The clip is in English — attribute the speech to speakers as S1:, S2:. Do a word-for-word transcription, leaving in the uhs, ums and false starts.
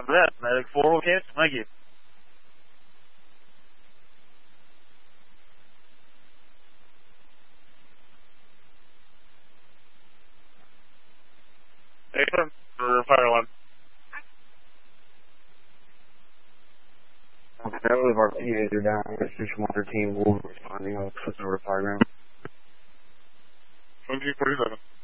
S1: for that. Medic four will cancel. Thank you. Hey, for fire alarm.
S2: Okay, I believe our P As are down. Our Station Water team will be responding. I'll switch over to fire ground.
S1: twenty-two forty-seven.